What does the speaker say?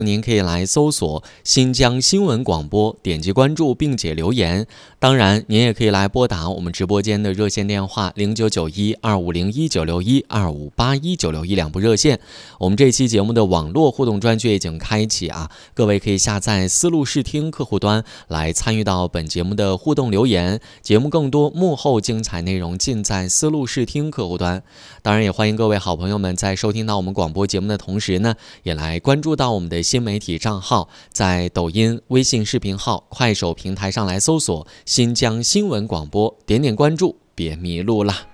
您可以来搜索新疆新闻广播，点击关注并且留言。当然，您也可以来拨打我们直播间的热线电话099125019612581961两部热线。我们这期节目的网络互动专区已经开启啊，各位可以下载思路视听客户端来参与到本节目的互动留言。节目更多幕后精彩内容尽在思路视听客户端。当然，也欢迎各位好朋友们在收听到我们广播节目的同时呢，也来关注到我们的新媒体账号，在抖音、微信视频号、快手平台上来搜索新疆新闻广播，点点关注，别迷路了。